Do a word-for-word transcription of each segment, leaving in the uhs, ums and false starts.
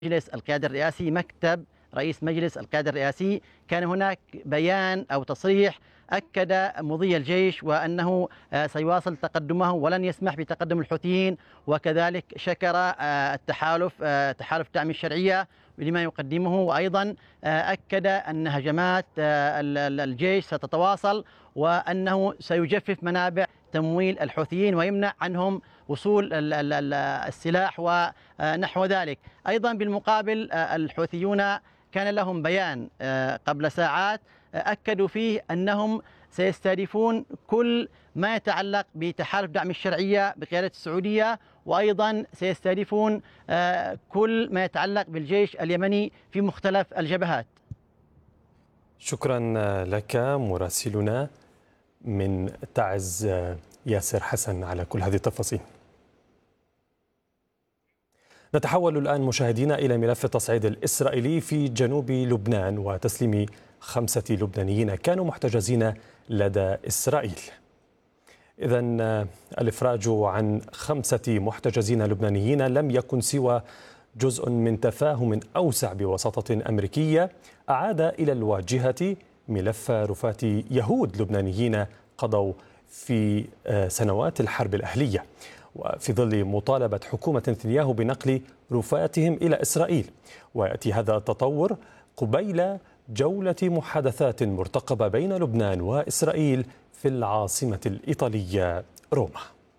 مجلس القيادة الرئاسي، مكتب رئيس مجلس القيادة الرئاسي، كان هناك بيان أو تصريح أكد مضي الجيش وأنه سيواصل تقدمه ولن يسمح بتقدم الحوثيين، وكذلك شكر التحالف تحالف دعم الشرعية لما يقدمه، وأيضا أكد أن هجمات الجيش ستتواصل وأنه سيجفف منابع تمويل الحوثيين ويمنع عنهم وصول السلاح ونحو ذلك. أيضا بالمقابل الحوثيون كان لهم بيان قبل ساعات أكدوا فيه أنهم سيستهدفون كل ما يتعلق بتحالف دعم الشرعية بقيادة السعودية، وأيضا سيستهدفون كل ما يتعلق بالجيش اليمني في مختلف الجبهات. شكرا لك مراسلنا من تعز ياسر حسن على كل هذه التفاصيل. نتحول الآن مشاهدينا إلى ملف التصعيد الإسرائيلي في جنوب لبنان وتسليم خمسة لبنانيين كانوا محتجزين لدى إسرائيل. إذن الإفراج عن خمسة محتجزين لبنانيين لم يكن سوى جزء من تفاهم أوسع بوساطة أمريكية أعاد إلى الواجهة ملف رفات يهود لبنانيين قضوا في سنوات الحرب الأهلية، وفي ظل مطالبة حكومة نتنياهو بنقل رفاتهم إلى إسرائيل. ويأتي هذا التطور قبيل جولة محادثات مرتقبة بين لبنان وإسرائيل في العاصمة الإيطالية روما.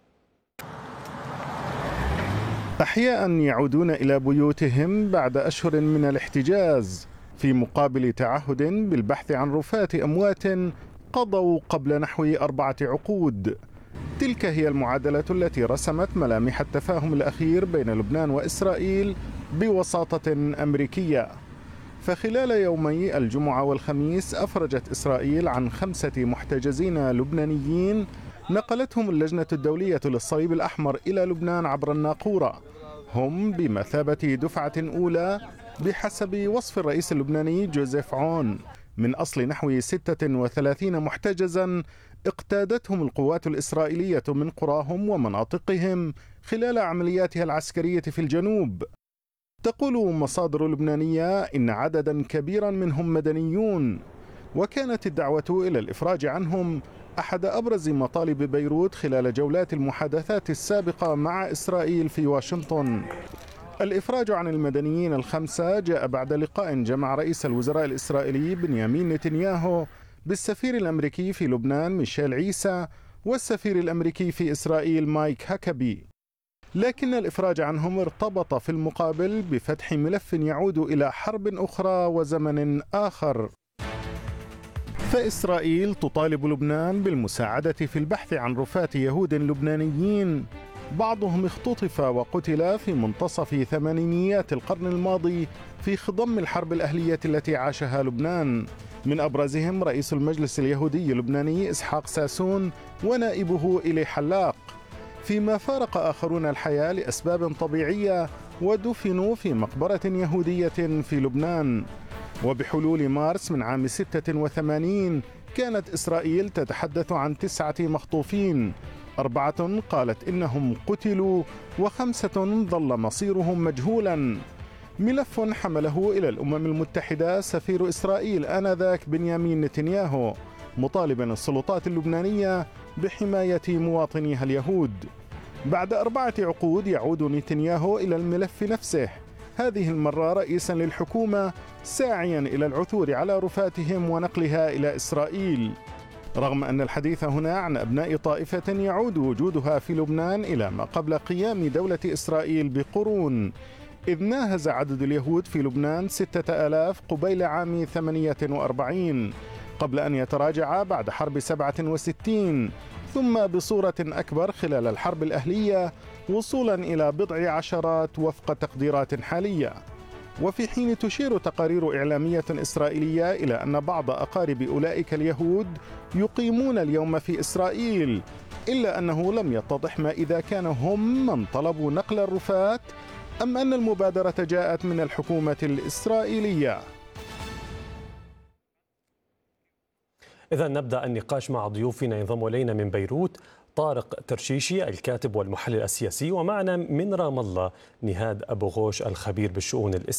أحياء يعودون إلى بيوتهم بعد أشهر من الاحتجاز في مقابل تعهد بالبحث عن رفات أموات قضوا قبل نحو أربعة عقود. تلك هي المعادلة التي رسمت ملامح التفاهم الأخير بين لبنان وإسرائيل بوساطة أمريكية. فخلال يومي الجمعة والخميس أفرجت إسرائيل عن خمسة محتجزين لبنانيين نقلتهم اللجنة الدولية للصليب الأحمر إلى لبنان عبر الناقورة. هم بمثابة دفعة أولى بحسب وصف الرئيس اللبناني جوزيف عون من أصل نحو ستة وثلاثين محتجزا اقتادتهم القوات الإسرائيلية من قراهم ومناطقهم خلال عملياتها العسكرية في الجنوب. تقول مصادر لبنانية إن عددا كبيرا منهم مدنيون، وكانت الدعوة إلى الإفراج عنهم أحد أبرز مطالب بيروت خلال جولات المحادثات السابقة مع إسرائيل في واشنطن. الإفراج عن المدنيين الخمسة جاء بعد لقاء جمع رئيس الوزراء الإسرائيلي بنيامين نتنياهو بالسفير الأمريكي في لبنان ميشيل عيسى والسفير الأمريكي في إسرائيل مايك هاكابي. لكن الإفراج عنهم ارتبط في المقابل بفتح ملف يعود إلى حرب أخرى وزمن آخر. فإسرائيل تطالب لبنان بالمساعدة في البحث عن رفات يهود لبنانيين بعضهم اختطف وقتل في منتصف ثمانينيات القرن الماضي في خضم الحرب الأهلية التي عاشها لبنان، من أبرزهم رئيس المجلس اليهودي اللبناني إسحاق ساسون ونائبه إلي حلاق، فيما فارق آخرون الحياة لأسباب طبيعية ودفنوا في مقبرة يهودية في لبنان. وبحلول مارس من عام ستة وثمانين كانت إسرائيل تتحدث عن تسعة مخطوفين، أربعة قالت إنهم قتلوا وخمسة ظل مصيرهم مجهولا. ملف حمله إلى الأمم المتحدة سفير إسرائيل آنذاك بنيامين نتنياهو مطالبا السلطات اللبنانية بحماية مواطنيها اليهود. بعد أربعة عقود يعود نتنياهو إلى الملف نفسه، هذه المرة رئيسا للحكومة ساعيا إلى العثور على رفاتهم ونقلها إلى إسرائيل، رغم أن الحديث هنا عن أبناء طائفة يعود وجودها في لبنان إلى ما قبل قيام دولة إسرائيل بقرون، إذ ناهز عدد اليهود في لبنان ستة آلاف قبيل عام ثمانية وأربعين قبل أن يتراجع بعد حرب سبعة وستين، ثم بصورة أكبر خلال الحرب الأهلية وصولا إلى بضع عشرات وفق تقديرات حالية. وفي حين تشير تقارير إعلامية إسرائيلية إلى أن بعض أقارب أولئك اليهود يقيمون اليوم في إسرائيل، إلا أنه لم يتضح ما إذا كان هم من طلبوا نقل الرفات أم أن المبادرة جاءت من الحكومة الإسرائيلية. إذا نبدأ النقاش مع ضيوفنا. ينضم إلينا من بيروت طارق ترشيشي الكاتب والمحلل السياسي، ومعنا من رام الله نهاد أبو غوش الخبير بالشؤون الإسلامية.